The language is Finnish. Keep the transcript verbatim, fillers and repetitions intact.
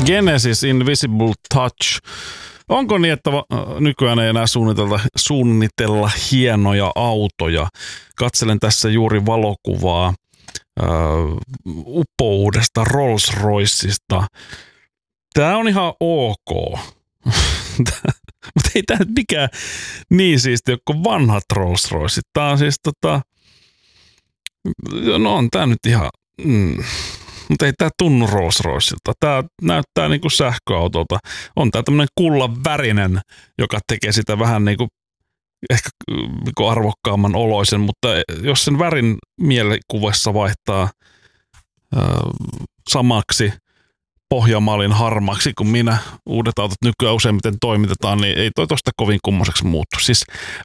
Genesis Invisible Touch. Onko niin, että nykyään ei enää suunnitella, suunnitella hienoja autoja? Katselen tässä juuri valokuvaa äh, uppouudesta Rolls-Roycesta. Tämä on ihan ok. Mutta ei tämä nyt mikään niin siisti kuin vanhat Rolls-Roycet. Tämä on siis tota... No on tämä nyt ihan... Mm. Mutta ei tämä tunnu Rolls-Roycelta. Tämä näyttää niinku sähköautolta. On tämä tämmöinen kullan värinen, joka tekee sitä vähän niinku ehkä niinku arvokkaamman oloisen, mutta jos sen värin mielikuvassa vaihtaa äh, samaksi pohjamaalin harmaksi kuin minä, uudet autot nykyään useimmiten toimitetaan, niin ei toi tosta kovin kummoiseksi muuttu. Siis